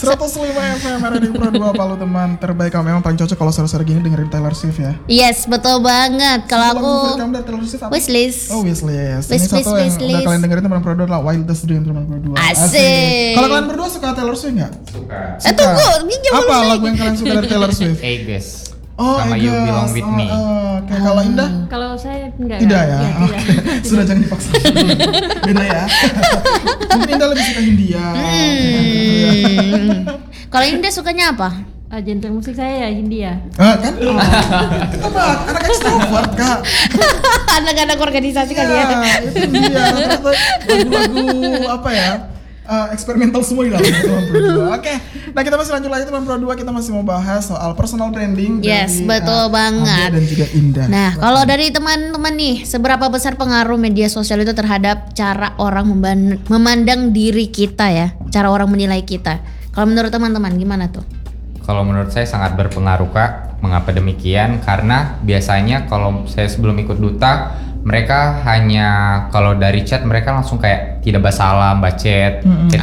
105 FM Radio Pro 2 Palu teman terbaik. Kamu memang paling cocok kalau sore-sore gini dengerin Taylor Swift ya. Yes, betul banget. Kalau aku kamu dari Taylor Swift apa? Wishlist. Oh, Wishlist. Ini satu yang udah kalian dengerin teman Pro 2 adalah Wildest Dream teman Pro 2. Asik. Kalau kalian berdua suka Taylor Swift enggak? Suka. Tunggu, minjem Apa dulu. lagu yang kalian suka dari Taylor Swift? Aegis. Oh, sama You Belong With Me. Oke, kalau Indah? Kalau saya enggak. Tidak ya? Iya, Oke. tidak. Sudah jangan dipaksa. Beda ya. Mungkin Indah lebih suka Hindia. Kalau Indah sukanya apa? Genre musik saya ya Hindia. Kan? Kita mah anak ekstrovert, Kak. Anak-anak organisasi kali ya. Itu dia. Ternyata lagu-lagu apa ya? Eksperimental semua di dalamnya teman Pro 2. Oke, nah kita masih lanjut lagi teman Pro 2. Kita masih mau bahas soal personal branding. Yes, dari, betul banget. Ade dan juga Indah. Nah, kalau dari teman-teman nih, seberapa besar pengaruh media sosial itu terhadap cara orang memandang diri kita ya, cara orang menilai kita. Kalau menurut teman-teman gimana tuh? Kalau menurut saya sangat berpengaruh Kak. Mengapa demikian? Karena biasanya kalau saya sebelum ikut duta, mereka hanya kalau dari chat mereka langsung kayak tidak basalam, bacet,